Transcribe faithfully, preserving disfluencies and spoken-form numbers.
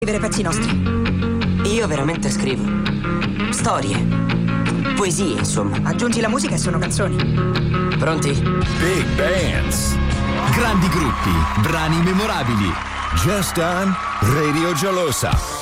scrivere pezzi nostri. Io veramente scrivo storie, poesie, insomma. Aggiungi la musica e sono canzoni. Pronti? Big bands, grandi gruppi, brani memorabili. Just on Radio Gelosa.